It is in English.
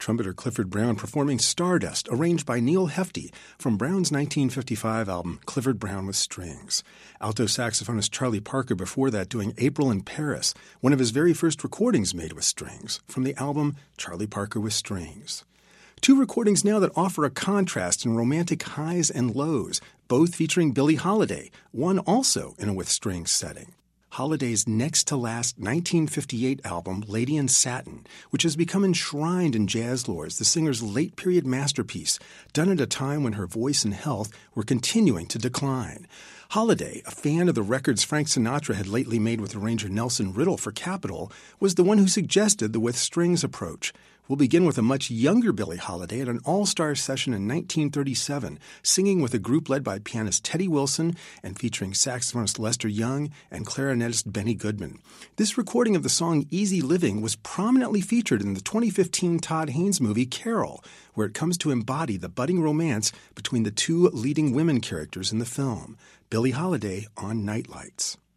trumpeter Clifford Brown performing Stardust, arranged by Neil Hefti from Brown's 1955 album Clifford Brown with Strings. Alto saxophonist Charlie Parker before that doing April in Paris, one of his very first recordings made with strings, from the album Charlie Parker with Strings. Two recordings now that offer a contrast in romantic highs and lows, both featuring Billie Holiday, one also in a with strings setting. Holiday's next-to-last 1958 album, Lady in Satin, which has become enshrined in jazz lore as the singer's late-period masterpiece, done at a time when her voice and health were continuing to decline. Holiday, a fan of the records Frank Sinatra had lately made with arranger Nelson Riddle for Capitol, was the one who suggested the with strings approach. We'll begin with a much younger Billie Holiday at an all-star session in 1937, singing with a group led by pianist Teddy Wilson and featuring saxophonist Lester Young and clarinetist Benny Goodman. This recording of the song Easy Living was prominently featured in the 2015 Todd Haynes movie Carol, where it comes to embody the budding romance between the two leading women characters in the film. Billie Holiday on Night Lights.